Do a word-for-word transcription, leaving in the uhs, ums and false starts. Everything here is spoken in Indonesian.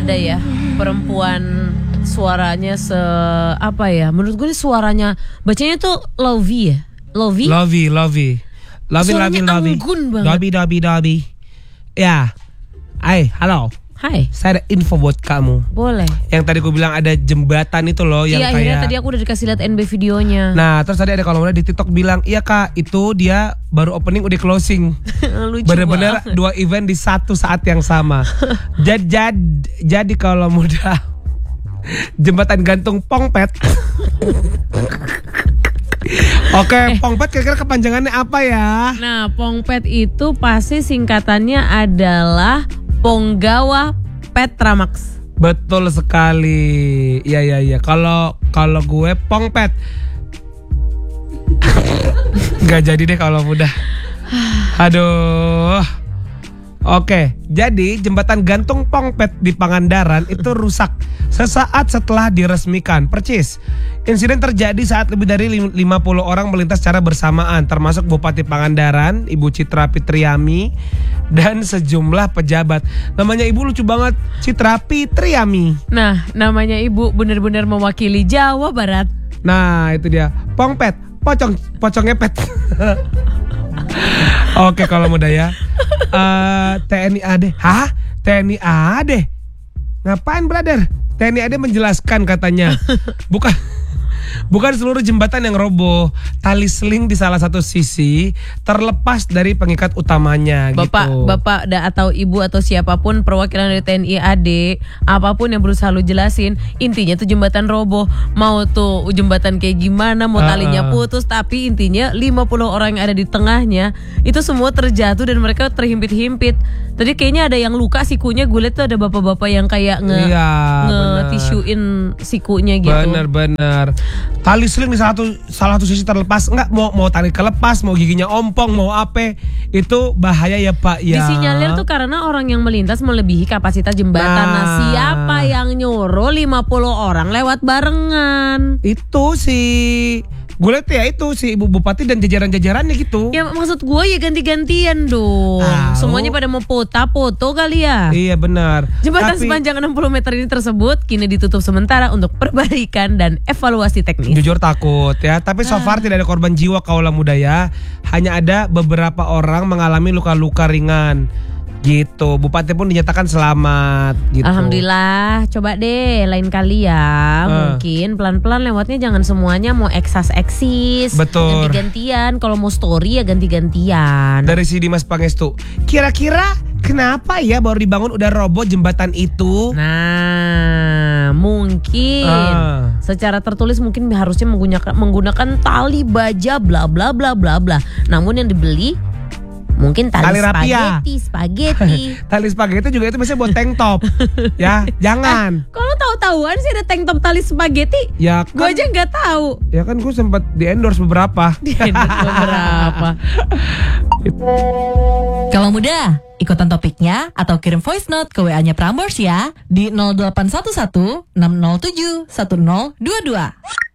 ada ya perempuan suaranya se apa ya? Menurut gue ini suaranya bacanya tuh Lovey ya, Lovey. Lovey, Lovey, Lovey, Lovey, Lovey. Anggun banget. Dobby, Dobby, Dobby. Ya, hai, halo. Hai. Saya ada info buat kamu. Boleh. Yang tadi gue bilang ada jembatan itu loh yang iya, kayak. Iya, akhirnya tadi aku udah dikasih lihat N B videonya. Nah, terus tadi ada kalau di TikTok bilang, iya kak, itu dia baru opening udah closing. Lucu Bener-bener banget. dua event di satu saat yang sama. Jadi, jadi, jadi kalau mudah jembatan gantung Pongpet. Oke, eh. Pongpet kira-kira kepanjangannya apa ya? Nah, Pongpet itu pasti singkatannya adalah Ponggawa Petramax. Betul sekali. Iya iya iya. Kalau kalau gue Pongpet. Gak jadi deh kalau mudah. Aduh. Oke, jadi jembatan gantung Pongpet di Pangandaran itu rusak sesaat setelah diresmikan. Percis. Insiden terjadi saat lebih dari lima puluh orang melintas secara bersamaan, termasuk Bupati Pangandaran, Ibu Citra Fitriami, dan sejumlah pejabat. Namanya ibu lucu banget, Citra Fitriami. Nah, namanya ibu benar-benar mewakili Jawa Barat. Nah, itu dia. Pongpet, pocong, pocong ngepet. Oke, kalau mudah ya. Uh, T N I A D. Hah? T N I A D? Ngapain, brother? T N I A D menjelaskan katanya. Bukan Bukan seluruh jembatan yang roboh. Tali seling di salah satu sisi terlepas dari pengikat utamanya. Bapak, gitu. bapak da, atau ibu atau siapapun perwakilan dari T N I A D, apapun yang berusaha lu jelasin, intinya tuh jembatan roboh. Mau tuh jembatan kayak gimana, mau talinya putus, tapi intinya lima puluh orang yang ada di tengahnya itu semua terjatuh dan mereka terhimpit-himpit. Tadi kayaknya ada yang luka sikunya, gue liat tuh ada bapak-bapak yang kayak nge, iya, nge-tisuin sikunya gitu. Bener-bener. Tali seling di salah satu salah satu sisi terlepas, enggak mau mau tali kelepas, mau giginya ompong, mau apa, itu bahaya ya Pak ya. Disinyalir tuh karena orang yang melintas melebihi kapasitas jembatan. Nah, nah siapa yang nyuruh lima puluh orang lewat barengan? Itu sih gue liat ya itu si ibu bupati dan jajaran-jajarannya gitu. Ya maksud gue ya ganti-gantian dong. Tau. Semuanya pada mau foto-foto kali ya. Iya benar. Jembatan Tapi, sepanjang enam puluh meter ini tersebut kini ditutup sementara untuk perbaikan dan evaluasi teknis. Jujur takut ya. Tapi so far ah. tidak ada korban jiwa kaula muda ya. Hanya ada beberapa orang mengalami luka-luka ringan. Gitu, bupati pun dinyatakan selamat gitu. Alhamdulillah, coba deh lain kali ya uh. mungkin pelan-pelan lewatnya, jangan semuanya mau eksas-eksis. Betul. Ganti-gantian, kalau mau story ya ganti-gantian. Dari si Dimas Pangestu, kira-kira kenapa ya baru dibangun udah roboh jembatan itu? Nah, mungkin uh. secara tertulis mungkin harusnya menggunakan menggunakan tali baja bla bla bla bla bla. Namun yang dibeli mungkin tali, tali spaghetti, spaghetti. Tali spaghetti juga itu biasanya buat tank top. Ya, jangan. Eh, kalau tahu-tahuan sih ada tank top tali spaghetti. Ya, kan, gue aja nggak tahu. Ya kan gue sempat di endorse beberapa. Di endorse beberapa. Kalau mudah, ikutan topiknya atau kirim voice note ke W A-nya Prambors ya di nol delapan satu satu enam nol tujuh satu nol dua dua.